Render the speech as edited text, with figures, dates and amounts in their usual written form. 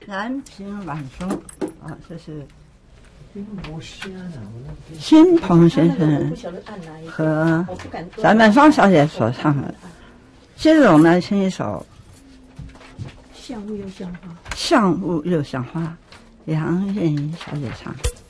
南屏晚松啊，这是辛鹏先生和翟曼芳小姐所唱的。接着我们来听一首像雾又像花， 像雾又像花，杨燕妮小姐唱。